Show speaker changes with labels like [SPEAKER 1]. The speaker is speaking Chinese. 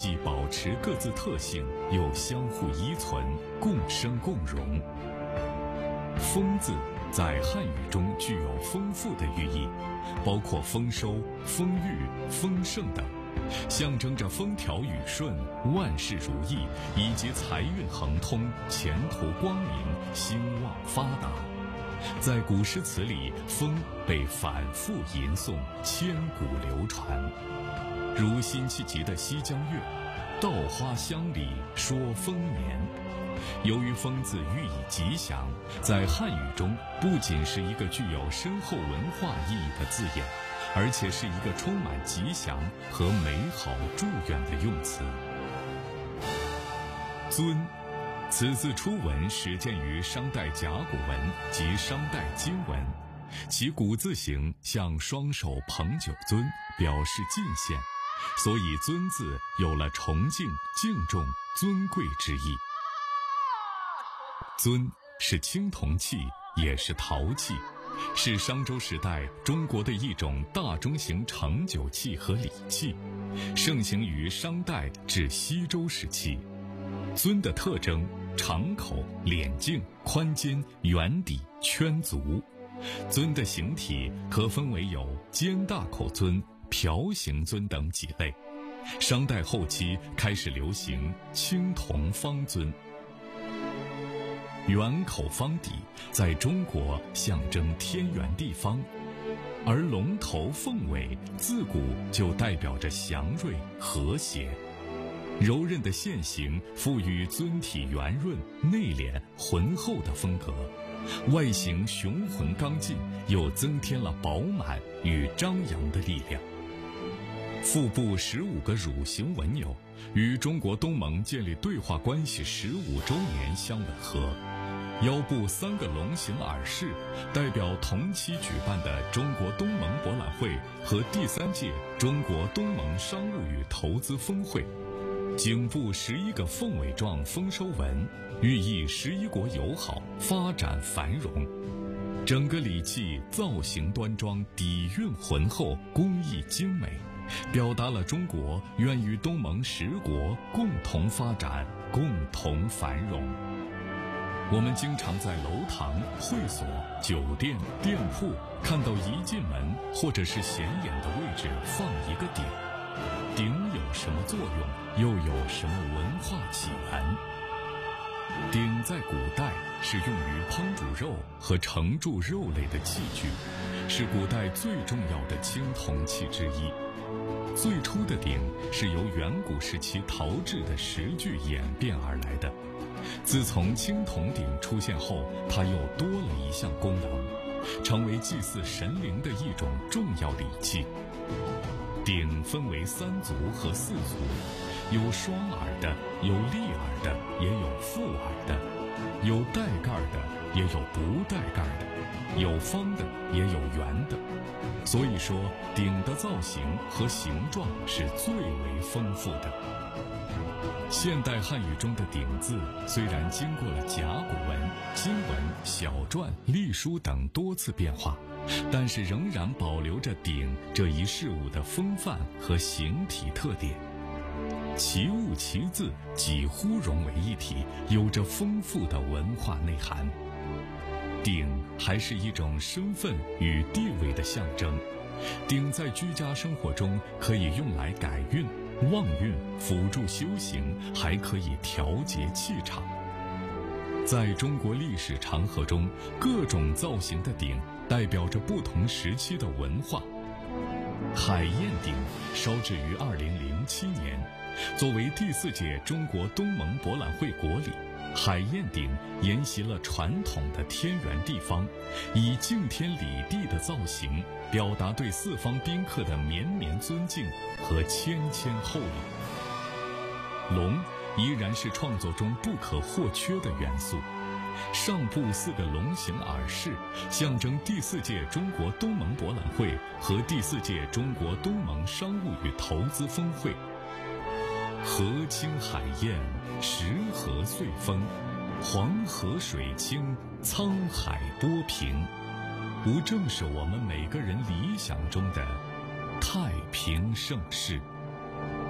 [SPEAKER 1] 既保持各自特性，又相互依存，共生共荣。丰字在汉语中具有丰富的寓意，包括丰收、丰裕、丰盛等，象征着风调雨顺、万事如意，以及财运亨通、前途光明、兴旺发达。在古诗词里，丰被反复吟诵，千古流传。如辛弃疾的《西江月》，稻花香里说丰年。由于丰字寓意吉祥，在汉语中不仅是一个具有深厚文化意义的字眼，而且是一个充满吉祥和美好祝愿的用词。尊，此字初闻始见于商代甲骨文及商代金文，其古字形像双手捧酒尊，表示进献，所以尊字有了崇敬、敬重、尊贵之意。尊是青铜器，也是陶器，是商周时代中国的一种大中型盛酒器和礼器，盛行于商代至西周时期。尊的特征：长口、脸径、宽肩、圆底、圈足。尊的形体可分为有尖大口尊、瓢形尊等几类。商代后期开始流行青铜方尊。圆口方底在中国象征天圆地方，而龙头凤尾自古就代表着祥瑞和谐。柔韧的线形赋予尊体圆润、内敛、浑厚的风格，外形雄浑刚劲，又增添了饱满与张扬的力量。腹部15个乳形纹纽与中国东盟建立对话关系15周年相吻合。腰部3个龙形耳饰代表同期举办的中国东盟博览会和第3届中国东盟商务与投资峰会。颈部11个凤尾状丰收纹，寓意11国友好、发展繁荣。整个礼器造型端庄，底蕴浑厚，工艺精美，表达了中国愿与东盟10国共同发展、共同繁荣。我们经常在楼堂、会所、酒店、店铺看到一进门或者是显眼的位置放一个鼎。鼎有什么作用，又有什么文化起源？鼎在古代是用于烹煮肉和盛注肉类的器具，是古代最重要的青铜器之一。最初的鼎是由远古时期陶制的石具演变而来的。自从青铜鼎出现后，它又多了一项功能，成为祭祀神灵的一种重要礼器。鼎分为3足和4足，有双耳的，有立耳的，也有覆耳的，有带盖的，也有不带盖的，有方的，也有圆的。所以说，鼎的造型和形状是最为丰富的。现代汉语中的鼎字虽然经过了甲骨文、金文、小篆、隶书等多次变化，但是仍然保留着鼎这一事物的风范和形体特点，其物其字几乎融为一体，有着丰富的文化内涵。鼎还是一种身份与地位的象征，鼎在居家生活中可以用来改运、旺运、辅助修行，还可以调节气场。在中国历史长河中，各种造型的鼎代表着不同时期的文化。海晏鼎烧制于2007年，作为第4届中国东盟博览会国礼，海晏鼎沿袭了传统的天圆地方，以敬天礼地的造型，表达对四方宾客的绵绵尊敬和谦谦厚礼。龙依然是创作中不可或缺的元素。上部4个龙形耳饰象征第4届中国东盟博览会和第4届中国东盟商务与投资峰会。河清海晏，石河岁丰，黄河水清，沧海波平，不正是我们每个人理想中的太平盛世？